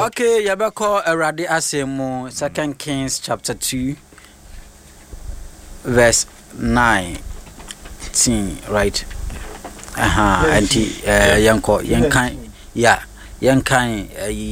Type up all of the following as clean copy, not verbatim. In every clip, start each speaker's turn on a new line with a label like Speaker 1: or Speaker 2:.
Speaker 1: Okay, Yabako Eradi Asemo, 2 Kings chapter 2, verse 19, right? Yanko, Yankai,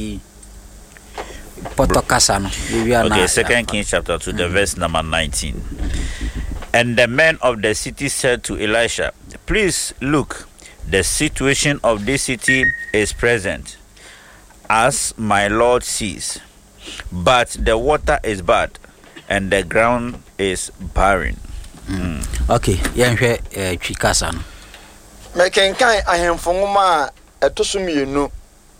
Speaker 1: Potokasano.
Speaker 2: Okay, 2 Kings chapter 2, the verse number 19. And the men of the city said to Elisha, please look, the situation of this city is present, as my Lord sees, but the water is bad, and the ground is barren.
Speaker 1: Okay, Yanhe Chikasano.
Speaker 3: Making kind, I am from Uma at Tosumino.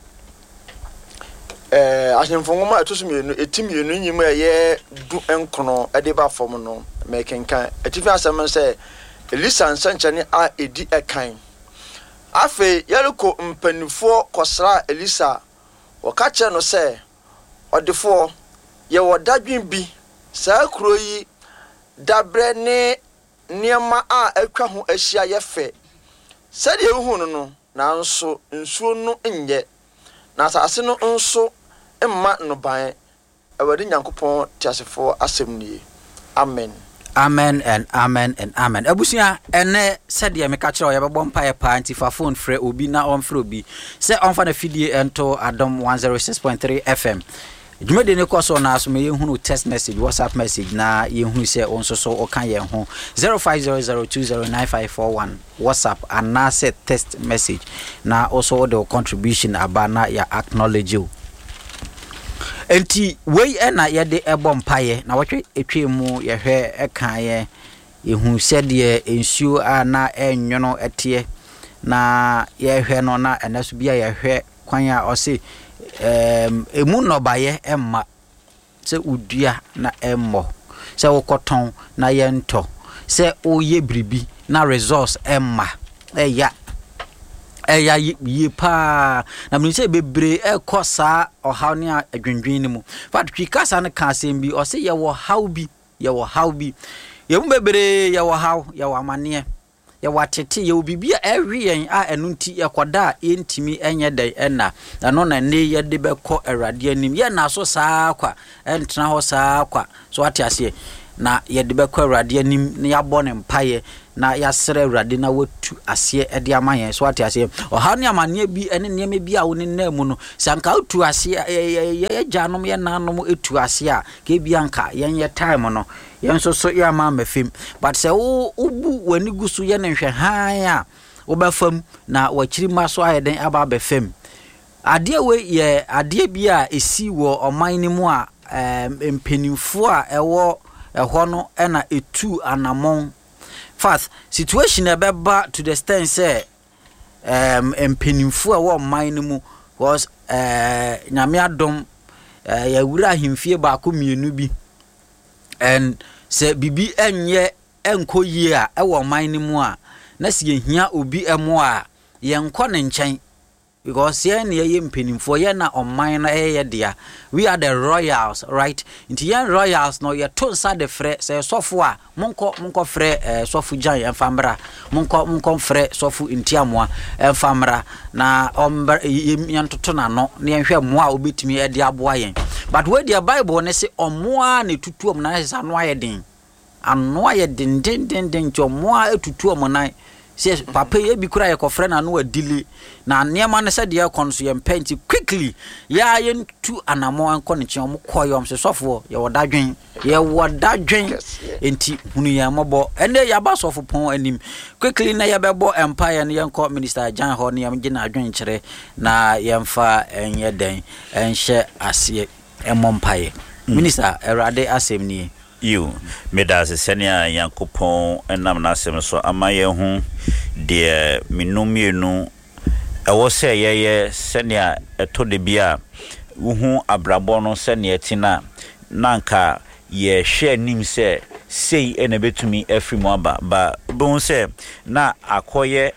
Speaker 3: I am from Uma at Tosumino, a team you may do encono a deba formono, making kind. A tifa someone say, Elisa and Sanchani are a dear kind. Afe Yaluko Mpenifo Kosra Elisa. Wakacha no say odefo ye wodadwen bi saa kuro yi dabre ne niema a atwa ho ahia ye fe sade ehu no na nso nsuo no nye na asase no nso emma no ban awade nyankopon tiasefo asem nie amen.
Speaker 1: Amen and amen and amen. Abusia ene said ye meka kire o ye bebo mpa ye pa anti fa phone frɛ obi na on frɛ obi se on fa na fidie ento Adom 106.3 FM. Dwumade ne koso na aso me yehunu text message WhatsApp message na yehunu se on so o kan ye ho 0500209541 WhatsApp and na set text message na also the contribution abana ya acknowledge you. Enti wei ena yede ebompaye na wotwe etwe mu ye hwe ekan ye ehu sede ensuo a na enwono ete na ye hwe no na enaso bia ye hwe kwan a ose emu no baye emma se udua na emmo se wokoton na ye nto se oye bribi na resource emma eya ye pa na me say bebre ekosa ohaw ne adwendwen ni mu but twikasa ne ka asem bi o say ye wo haw bi ye mu bebre ye wo haw ye wo amane ye watete ye obibia ehwen a enunti yekoda entimi enye dai ena no na ne ye de beko awrade anim ye na so saa kwa entena ho saa kwa so ate ase na ye de beko awrade anim ne yabɔ ne mpaye na yasere awrade na watu ase ede amayen so ate ase oha ne amane bi ene ne bi a woni na mu no sanka otu ase ye gyanom ye nanom etu ase a ke bi anka yen time no yen so ya ma mafim but se wo ubu wani gusu ye ne hwe han a wo bafam na wakiri maso ayeden aba bafam ade we ye ade bi a esi wo oman ni mu a empenimfo a ewo eho no na etu anamon fast situation ebeba to the extent say empenimfo a wo oman ni mu was nyame adom ya wura himfie ba ko mienu bi and se bibi enye enkoyi a ewo man ni mu a na se yehia obi emo a yenko ne nchen because ye na ye mpenimfo ye na oman na ye dia we are the royals right into ye royals no ye tonsa de frɛ se sofo a monko frɛ sofo jan emfamra monko frɛ sofo ntiamoa emfamra na yantoto na no na yenhwɛ mo a obetimi e de aboa yen but we the bible ne se omoa ne tutuom na se ano ayedin chomoa etutuom na se papa ye bi kura ye kofre na no adili na niema ne se de konso ye mpenti quickly ya ye tu anamo anko ne chiom koyom se sofo ye wodadwen enti hunu ya mobo ene ya ba sofo pon anim quickly na ye bebo empire ne yenko minister Jan ho ne yam gina adwen kire na yemfa enye den enhye ase emompaye minister erade asem ni
Speaker 2: you medas senia yankopon enam na asem so amaye hu de minumienu ewo se ye senia eto de bia uhu abrabo no senia tina nanka ye hwe nim se sei ene betumi afrimu aba ba bon se na akoye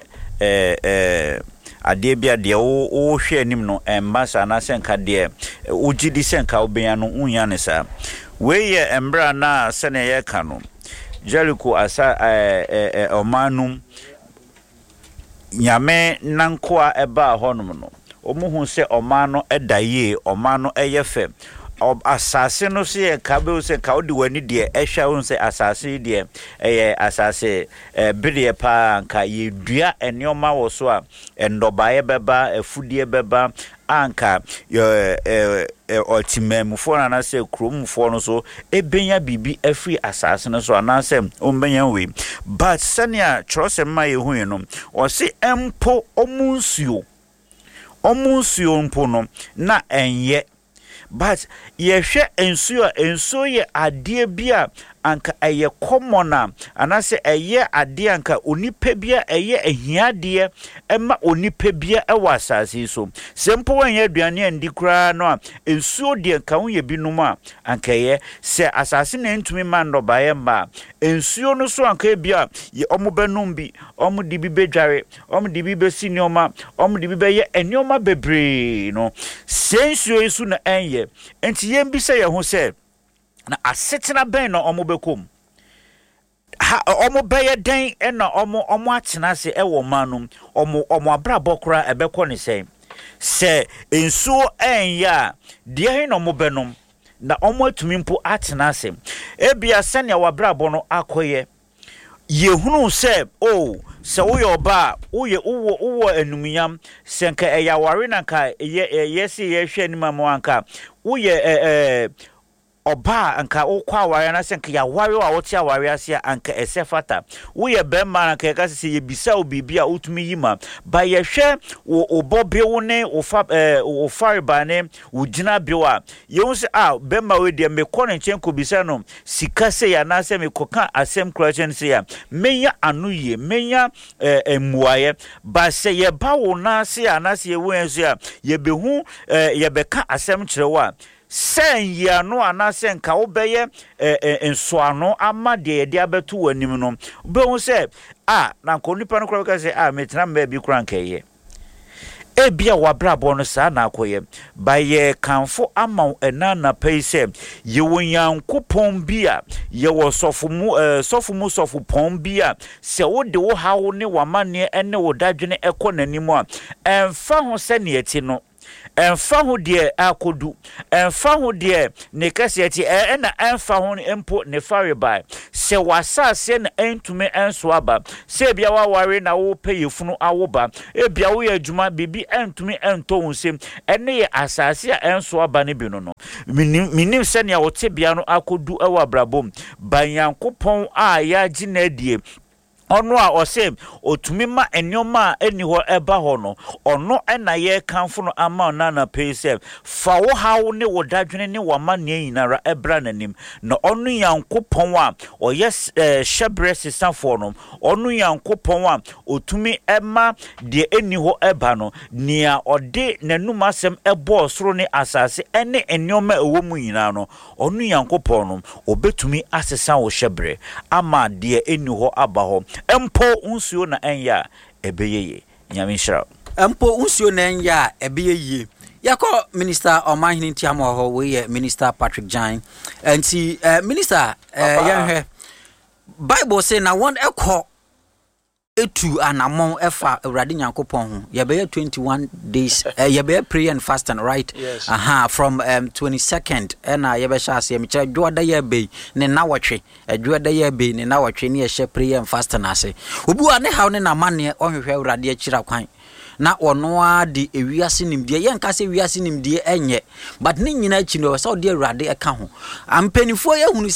Speaker 2: ade bia de wo hwe anim no embasa na senka de ugidi senka obeya no unya ne sa we ye embra na sene ye kanu Jericho asa omanum nyame nankoa eba honum no omuhu se omano edaye omano eyefe asase no se ka be se ka odi wani de ehwa won se asase de asase bidie pa anka yedua enioma wo so a endobaye beba afudie beba anka otimemfo na se kromfo no so ebenya bibi afri asase no so anase ombenya we but sania trose ma yehu no o se empo omunsuo mpo no na enye but yehwe ensuo ye ade bia anka eye common anase eye ade anka onipa bia eye ahiade ema onipa bia ewa asase so sempo wan ye aduane andi kura no ensuo de anka wo ye binum a anka ye se asase na ntumi mando baye mba ensuo no so anka bia ye omobenum bi omudi bi bedware omudi bi besinioma omudi bi beye enioma bebre no sensuo isu na enye enti yembi se ye ho se na asetena ben na omobekom ha omobeye den na omo atena se ewo manum omo abrabokra ebekọ ne se ensuo enya de he na omobenom na omo atumi mpo atena se ebia se ne wabrabo no akoye yehunu se se woye oba wo enumyam se nka eyaware na nka yesi yehwe ni mamo anka woye oba anka okwa aware na se nka ya ware wa wote aware ase anka esefata wo ye bemma anka ye kase ye bisa obibi a utumi yima ba ye hwe wo obobe wo ne wo fariba ne wo gina biwa ye wo se bemma we de me kɔ ne nchen ko bisa no sika se ya na se me koka asem krachen se ya menya anuye menya emuaye ba se ye ba wo na se ya na se ye wo enso ya ye behu ye beka asem kyerɛwa sen ya no anase nka wo beye ensoano ama de de abetu wanim no be hu se na nkonipa no kura ka se metina mba bi kura nkeye ebia wabrabo no sa na akoye baye kanfo ama enana peise ye wonyankopon bia ye wo sofu pon bia se wo de wo hawo ne wamane ene wo dadwene ekonanimu a emfa ho se ne eti no emfa ho de akodu emfa ho de ne kaseti na emfa ho empo ne faribai se wasase na entume enso aba se bia waware na wo peyefunu awoba ebia wo ya adwuma bibi entume ento hunsem ene ye asase a enso aba ne bi no minim se ne wote bia no akodu ewa brabom banyankopon a ya ginadie ono a osem otumi ma enioma eni ho eba ho no ono na ye kanfo no ama na pese fa wo hawo ne wo dadwene ne wo ma ne nyinara ebra nanim na ono yankopon a oye shebre sisafo no ono yankopon a otumi ema de eni ho eba no nia ode nanum asem ebo soro ne asase ene enioma ewo mu nyina no ono yankopon no obetumi asesa wo shebre ama de eni ho aba ho empo unsuo na enya ebeyeye nyame nshira
Speaker 1: empo unsuo na enya ebeyeye yako minister omahini ntiamo ho we minister Patrick Jan anti minister yanhwe Bible say na one ekọ etu anamon efa Awurade Nyankopon ho ye be 21 days ye be prayer and fasting, right?
Speaker 3: Yes.
Speaker 1: From 22nd na ye be sha ase me kire dwoda ye be ne nawotwe dwoda ye be ne nawotwe ne ye she prayer and fasting ase obi wa ne haw ne na mane ohwehwe Awurade akira kwan na ono a de ewiase nimdie ye nka se ewiase nimdie enye but ne nyina achi no se ode Awurade eka ho ampanifo ye hunu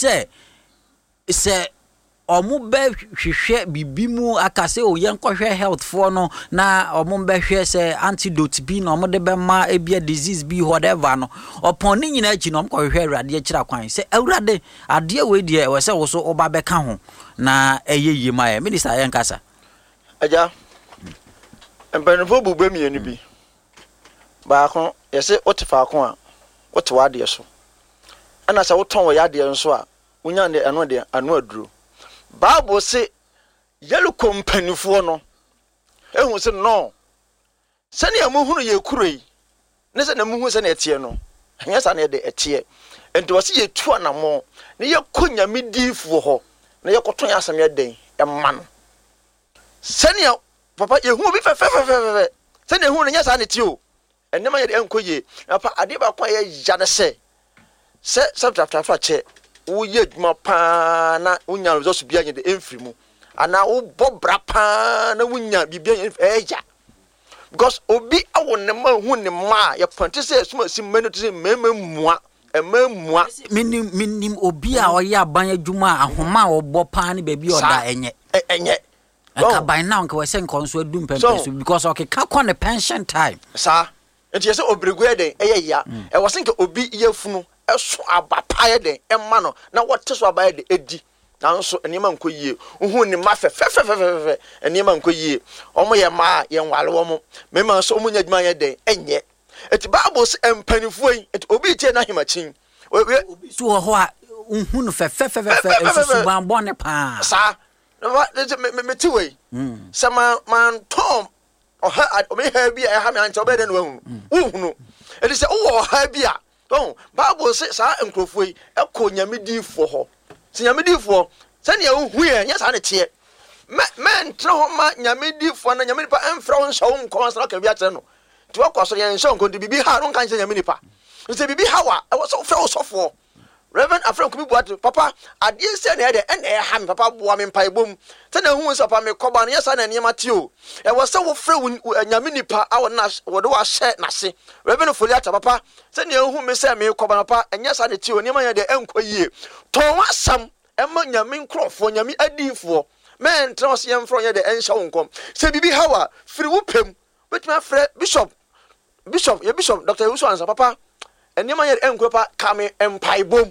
Speaker 1: se omu be hwehwe bibimu akase oyenkohwe health for no na omu be hwe se antidote bi no omu de be ma ebia disease bi whatever no opon ni nyina achi no omu kohwe Awurade akira kwan se Awurade ade we de we se wo so oba be ka ho na eyeye ma minister yenkasa
Speaker 3: aja empanifo bugbe mienu bi baako yese otefa ko a wote wade so ana sa woton wo yade nso a wonya ne eno de anu aduro Bible say yelu kompanifo no ehun se no se ne amuhunu ye kuroi ne se na muhu se na etie no anya sa na de etie enti wose ye tu anamo ne ye konya midifo ho ne ye koton asem ye den e man se ne papa ye hu bi fe se ne hu ne nya sa ne tie o enema ye enkoye apa ade ba kwa ye ya de se subtractor che wo ye adwuma pa na unya results bia nye de emfiri mu ana wo bobra pa na unya bibia eja because obi awo ne ma hu ne ma ye ponte se suma si menu to se memua ememua
Speaker 1: minim obi a oya ban adwuma ahoma a obo pa ne ba bi oda enye aka by now nka we se nkonso adum pempesu because okay ka kon the pension time
Speaker 3: sa enti se obregu eden eya e wo se nka obi yefunu eso abapa eden emma no na wote so abaya de edi nanso enima nkoyie uhu ni ma fe enima nkoyie omo ye ma ye nwale wo mo mema so omunya dwuma ye den enye eti bible se empanifu eti obi tie na himachin
Speaker 1: obi so ho a uhu no fe ensusu ban bone pa
Speaker 3: sa me ti we sama man tom oha o me ha bi e ha me anche obede no hu no eti se wo ha bi a don bible se sa enkrofo yi ekọ nyamedifo ho se nyamedifo se ne hu ye nya sa ne tie men tra ho ma nyamedifo na nyamedipa emfra ho nso nko sa ka bi atre no ti wa kwaso ye nso nko bibi ha no kan se nyamedipa se bibi ha wa e wo so fra osofo Reverend Afrem kubi buat papa adie se na de ene ha me papa boa me mpai bom se na hu so papa me koba no yesa na ne matio e wo se wo frɛ nyamenipa awo na wo de wa hye na se Reverend Foliata papa se na hu me se me koba papa enya sa ne tio ne ma ye de enkoyie ton wasam e ma nyamen krofo nyame adifo men trans yem frɔ ye de enhya wonkom se bibi hawa firi wo pem betuma frɛ bishop ye bishop Dr. Usu Ansa papa enema ye enkopa kame empai bom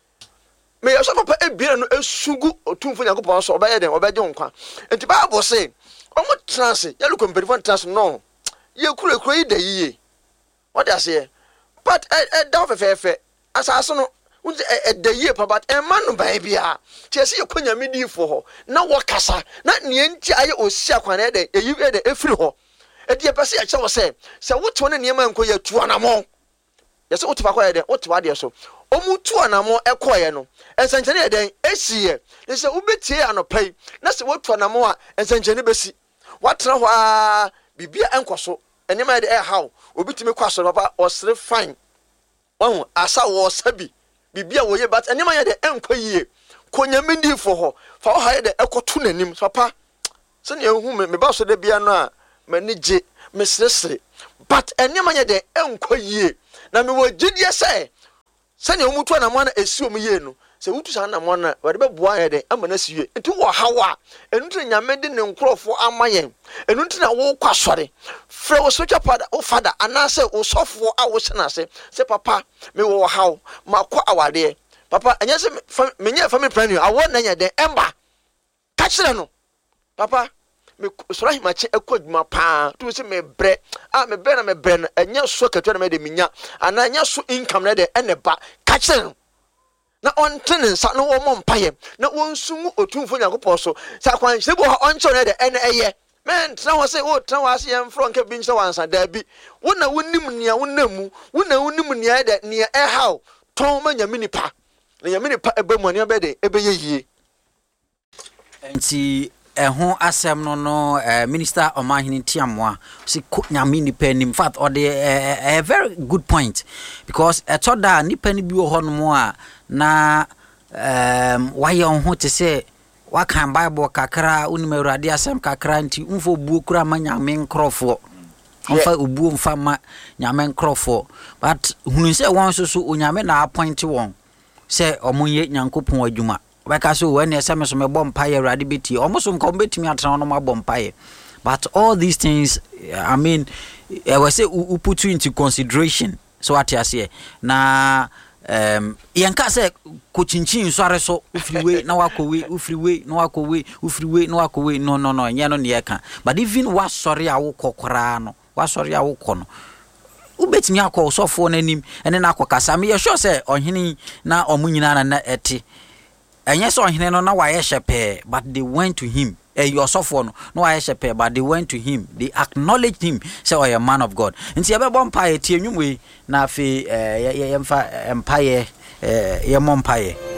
Speaker 3: me yeso papa ebire no esugu otumfo yakopon so obaye den obaje nkwa enti bible say omo trance ye lo competitive trance no ye kuro yi da yiye what I say but da fefefe asase no unze da yiye pa but man no ba bia tie se ye konya medifo ho na wo kasa na ne nti aye osi akwana de eyi de efiri ho edi e pese ye che wo se woto ne niema nko ye tuanamo yese wotiba kwa eden wotiba de so omutu anamo ekoye no ensanchene eden esiye yese ubetie anopai na se wotu anamo a ensanchene besi watra ho a bibia enkoso enema de how obitime kwaso papa osre fine won asa wo sabi bibia wo ye but enema ye de enkoyie konyamindi fo ho fa ho ha de ekoto nanim papa se ne ehu me ba so de bia no a manije mesresre but enema ye de enkoyie na me wo gidie se ne omutu na mo na esi omuye no se wutu sa na mo na wade be boa ye de amana siwe enti wo hawa enuntre nyame de ne nkrofo amayen enuntre na wo kwasore frɛ wo socha pada wo fada anase wo sofo a wo sena se papa me wo haw makɔ awade papa enye se menye family planning awo na nya de emba ka kyerɛ no papa me sora himache ekwadwuma pa to se me bre na me bre na enya so katwa na me de minya ana enya so income na de ene ba ka kyerɛ na ontene nsa no wo mompaye na wonsumu otumfo Nyankopɔn so sa kwan hye bo oncho na de ene eye men tra wo se wo tra wo ase yem fro nka bi nche wansa da bi wo na wonim nia wonamu wo na wonim nia de nia haw ton ma nyamini pa na nyamini pa ebemu ania be de ebeye yie
Speaker 1: enti ho asem no minister Omahini Tiamwa si nyame nipa nim fact or the a very good point because I thought that nipa ni bi wo hono a na why on ho te say wa kan bible kakra unim Awurade asem kakra nti umfo buo kura ma nyame nkrofo umfa obuo mfa ma nyame nkrofo but hunu say won so onyame na appoint won say omunye Nyankopon adwuma Baka so when some me bomb pie radibiti almost umbeti me atran no bomb pie. But all these things I mean I will say we put you into consideration. So what you say na yanka say kochinchin sware so ufriwe na wakowe ufriwe na wakowe ufriwe na wakowe no nya no ne ka. But even what sorry a wo kokora no what sorry a wo kono ubetimi akọ sofo nanim ene na akọkasa me sure say ohini na omunyina na eti and yes, on him, no, why shepe, but they went to him. Your sophomore, no, I shepe, but they went to him. They acknowledged him, say, "Oh, a man of God." And see, about empire, team, we na fi empire, your empire.